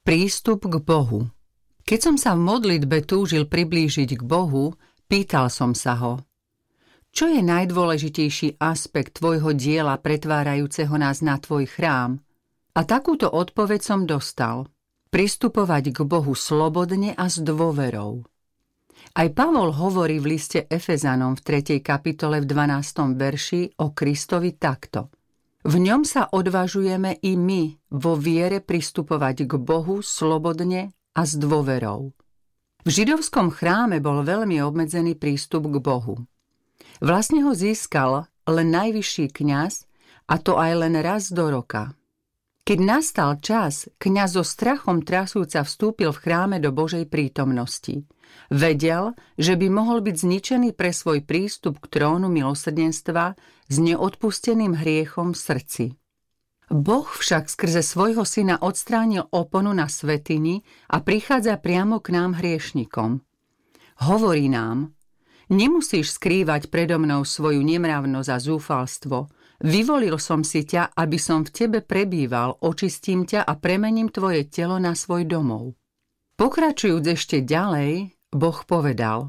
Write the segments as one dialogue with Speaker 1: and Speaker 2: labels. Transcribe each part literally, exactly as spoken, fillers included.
Speaker 1: Prístup k Bohu. Keď som sa v modlitbe túžil priblížiť k Bohu, pýtal som sa ho: čo je najdôležitejší aspekt tvojho diela pretvárajúceho nás na tvoj chrám? A takúto odpoveď som dostal: pristupovať k Bohu slobodne a s dôverou. Aj Pavol hovorí v liste Efezanom v tretej kapitole v dvanástom verši o Kristovi takto: v ňom sa odvažujeme i my vo viere pristupovať k Bohu slobodne a s dôverou. V židovskom chráme bol veľmi obmedzený prístup k Bohu. Vlastne ho získal len najvyšší kňaz, a to aj len raz do roka. Keď nastal čas, kňaz so strachom trasúca vstúpil v chráme do Božej prítomnosti. Vedel, že by mohol byť zničený pre svoj prístup k trónu milosrdenstva s neodpusteným hriechom v srdci. Boh však skrze svojho syna odstránil oponu na svätyni a prichádza priamo k nám hriešnikom. Hovorí nám: nemusíš skrývať predo mnou svoju nemravnosť a zúfalstvo. Vyvolil som si ťa, aby som v tebe prebýval, očistím ťa a premením tvoje telo na svoj domov. Pokračujúc ešte ďalej, Boh povedal: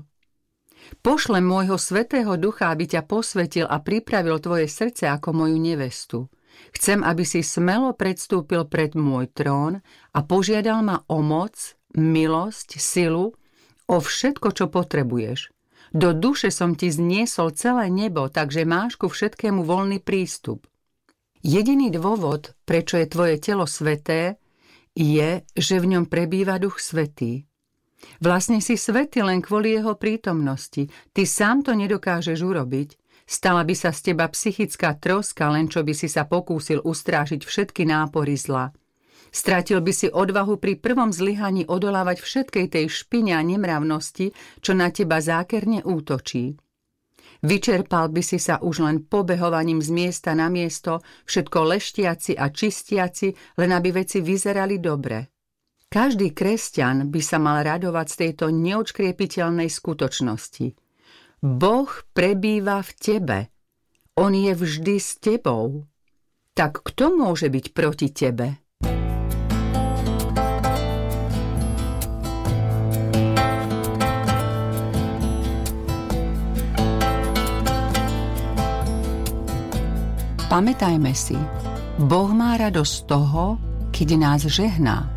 Speaker 1: pošlem môjho svätého ducha, aby ťa posvetil a pripravil tvoje srdce ako moju nevestu. Chcem, aby si smelo predstúpil pred môj trón a požiadal ma o moc, milosť, silu, o všetko, čo potrebuješ. Do duše som ti zniesol celé nebo, takže máš ku všetkému voľný prístup. Jediný dôvod, prečo je tvoje telo sväté, je, že v ňom prebýva Duch Svätý. Vlastne si svätý len kvôli jeho prítomnosti. Ty sám to nedokážeš urobiť. Stala by sa z teba psychická troska, len čo by si sa pokúsil ustrážiť všetky nápory zla. Stratil by si odvahu pri prvom zlyhaní odolávať všetkej tej špine a nemravnosti, čo na teba zákerne útočí. Vyčerpal by si sa už len pobehovaním z miesta na miesto, všetko leštiaci a čistiaci, len aby veci vyzerali dobre. Každý kresťan by sa mal radovať z tejto neodškriepiteľnej skutočnosti. Boh prebýva v tebe. On je vždy s tebou. Tak kto môže byť proti tebe? Pamätajme si, Boh má radosť z toho, keď nás žehná.